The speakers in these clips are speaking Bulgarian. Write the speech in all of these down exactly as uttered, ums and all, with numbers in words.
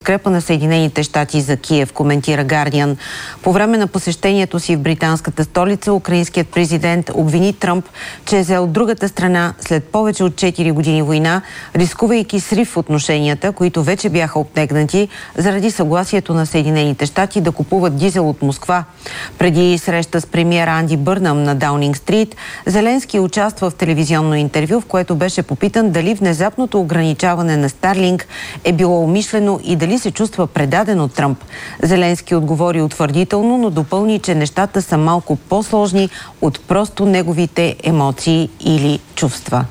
Подкрепа на Съединените щати за Киев, коментира Гардиан. По време на посещението си в британската столица, украинският президент обвини Тръмп, че е взел другата страна след повече от четири години война, рискувайки срив в отношенията, които вече бяха обтегнати заради съгласието на Съединените щати да купуват дизел от Москва. Преди среща с премиера Анди Бърнъм на Даунинг Стрит, Зеленски участва в телевизионно интервю, в което беше попитан дали внезапното ограничаване на Старлинг е било умишлено и дали се чувства предаден от Тръмп. Зеленски отговори утвърдително, но допълни, че нещата са малко по-сложни от просто неговите емоции или чувства.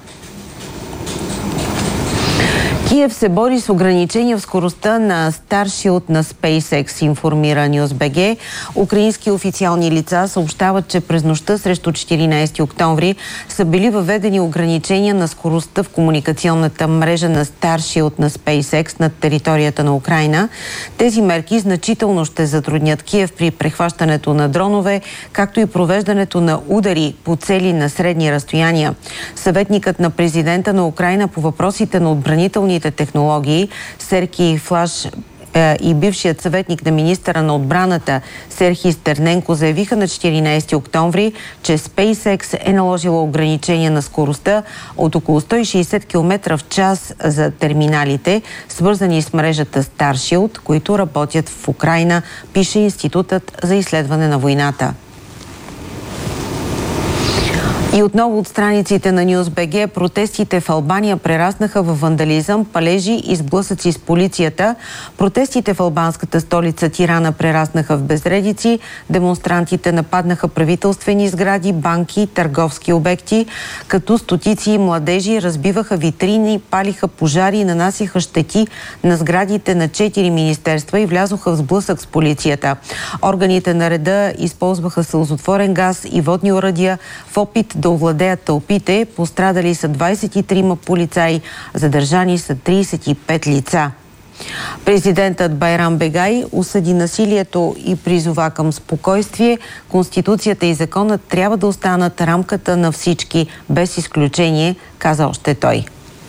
Киев се бори с ограничения в скоростта на Starship на SpaceX, информира Нюз.бг. Украински официални лица съобщават, че през нощта срещу четиринайсети октомври са били въведени ограничения на скоростта в комуникационната мрежа на Starship на SpaceX над територията на Украйна. Тези мерки значително ще затруднят Киев при прехващането на дронове, както и провеждането на удари по цели на средни разстояния. Съветникът на президента на Украйна по въпросите на отбранителни технологии Серхий Флаш и бившият съветник на министъра на отбраната Серхий Стерненко заявиха на четиринайсети октомври, че SpaceX е наложила ограничения на скоростта от около сто и шейсет километра в час за терминалите, свързани с мрежата Starship, които работят в Украйна, пише Институтът за изследване на войната. И отново от страниците на Нюз.бг, протестите в Албания прераснаха в вандализъм, палежи и сблъсъци с полицията. Протестите в албанската столица Тирана прераснаха в безредици. Демонстрантите нападнаха правителствени сгради, банки, търговски обекти, като стотици младежи разбиваха витрини, палиха пожари и нанасиха щети на сградите на четири министерства и влязоха в сблъсък с полицията. Органите на реда използваха сълзотворен газ и водни оръдия в опит да овладеят тълпите. Пострадали са двайсет и трима полицаи, задържани са трийсет и пет лица. Президентът Байрам Бегай осъди насилието и призова към спокойствие. Конституцията и законът трябва да останат рамката на всички, без изключение, каза още той.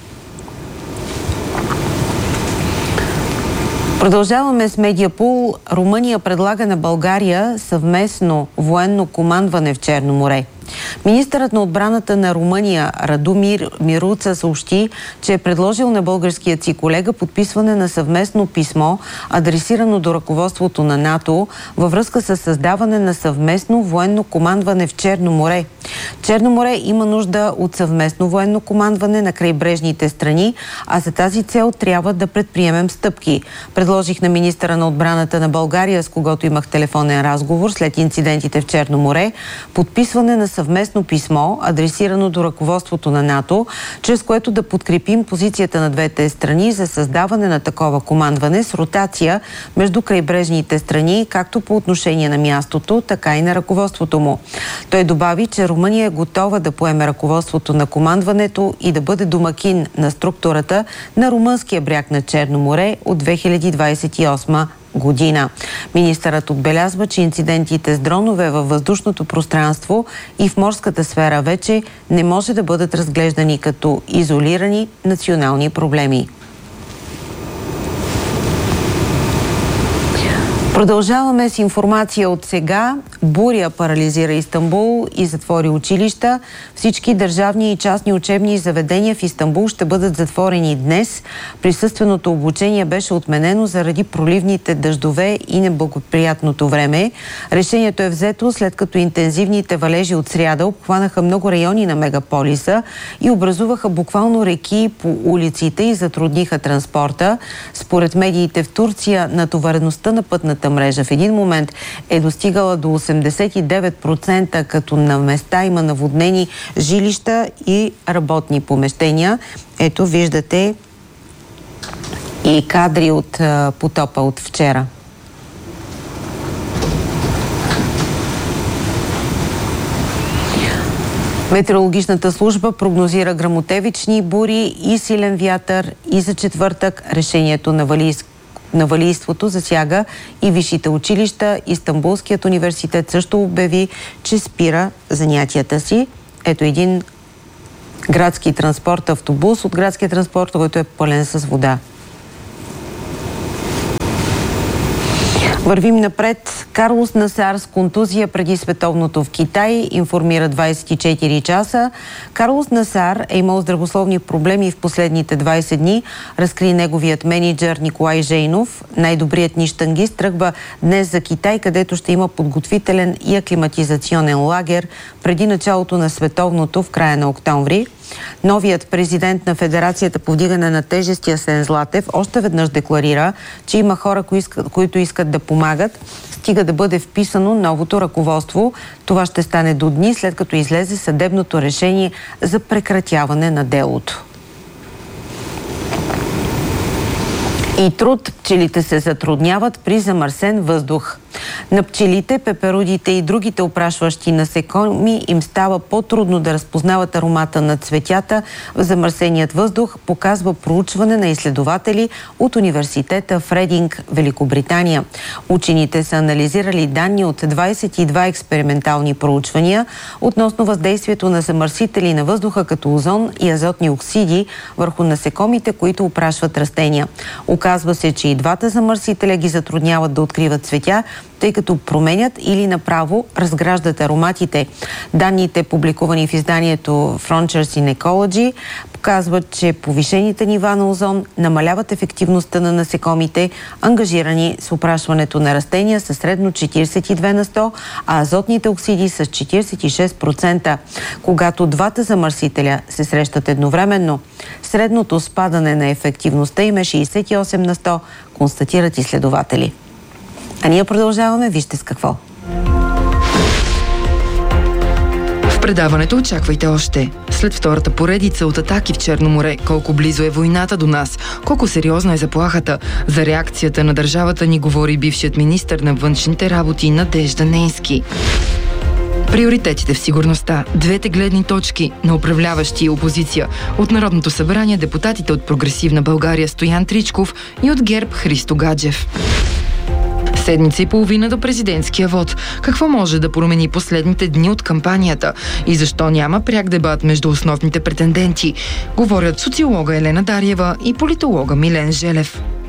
Продължаваме с Медиапул. Румъния предлага на България съвместно военно командване в Черно море. Министърът на отбраната на Румъния Радомир Мируца съобщи, че е предложил на българският си колега подписване на съвместно писмо, адресирано до ръководството на НАТО, във връзка с създаване на съвместно военно командване в Черно море. Черно море има нужда от съвместно военно командване на крайбрежните страни, а за тази цел трябва да предприемем стъпки. Предложих на министъра на отбраната на България, с когото имах телефонен разговор след инцидентите в Черно море, подписване на съвместно писмо, адресирано до ръководството на НАТО, чрез което да подкрепим позицията на двете страни за създаване на такова командване с ротация между крайбрежните страни, както по отношение на мястото, така и на ръководството му. Той добави, че Румъния е готова да поеме ръководството на командването и да бъде домакин на структурата на румънския бряг на Черно море от две хиляди двайсет и осма година. Министърът отбелязва, че инцидентите с дронове във въздушното пространство и в морската сфера вече не може да бъдат разглеждани като изолирани национални проблеми. Продължаваме с информация от сега. Буря парализира Истанбул и затвори училища. Всички държавни и частни учебни заведения в Истанбул ще бъдат затворени днес. Присъственото обучение беше отменено заради проливните дъждове и неблагоприятното време. Решението е взето след като интензивните валежи от сряда обхванаха много райони на мегаполиса и образуваха буквално реки по улиците и затрудниха транспорта. Според медиите в Турция, натовареността на пътната мрежа в един момент е достигала до осемдесет и девет процента, като на места има наводнени жилища и работни помещения. Ето виждате и кадри от а, потопа от вчера. Метеорологичната служба прогнозира гръмотевични бури и силен вятър и за четвъртък. Решението на Валийск Навалийството засяга и висшите училища. Истанбулският университет също обяви, че спира занятията си. Ето един градски транспорт, автобус от градския транспорт, който е пълен с вода. Вървим напред. Карлос Насар с контузия преди световното в Китай информира двадесет и четири часа. Карлос Насар е имал здравословни проблеми в последните двадесет дни, разкри неговият мениджър Николай Жейнов. Най-добрият ни щангист тръгва днес за Китай, където ще има подготвителен и аклиматизационен лагер преди началото на световното в края на октомври. Новият президент на Федерацията по вдигане на тежести Асен Златев още веднъж декларира, че има хора, които искат да помагат, стига да бъде вписано новото ръководство. Това ще стане до дни, след като излезе съдебното решение за прекратяване на делото. И труд пчелите се затрудняват при замърсен въздух. На пчелите, пеперудите и другите опрашващи насекоми им става по-трудно да разпознават аромата на цветята в замърсеният въздух, показва проучване на изследователи от университета в Рейдинг, Великобритания. Учените са анализирали данни от двадесет и два експериментални проучвания относно въздействието на замърсители на въздуха като озон и азотни оксиди върху насекомите, които опрашват растения. Оказва се, че и двата замърсителя ги затрудняват да откриват цветя, тъй като променят или направо разграждат ароматите. Данните, публикувани в изданието Frontiers in Ecology, показват, че повишените нива на озон намаляват ефективността на насекомите, ангажирани с опрашването на растения със средно четиридесет и две на сто, а азотните оксиди с четиридесет и шест процента. Когато двата замърсителя се срещат едновременно, средното спадане на ефективността им е шейсет и осем на сто, констатират изследователи. А ние продължаваме, вижте с какво. В предаването очаквайте още. След втората поредица от атаки в Черно море, колко близо е войната до нас, колко сериозна е заплахата. За реакцията на държавата ни говори бившият министър на външните работи Надежда Нейнски. Приоритетите в сигурността. Двете гледни точки на управляващи и опозиция. От Народното събрание депутатите от Прогресивна България Стоян Тричков и от ГЕРБ Христо Гаджев. Седмица и половина до президентския вод. Какво може да промени последните дни от кампанията и защо няма пряк дебат между основните претенденти? Говорят социолога Елена Дариева и политолога Милен Желев.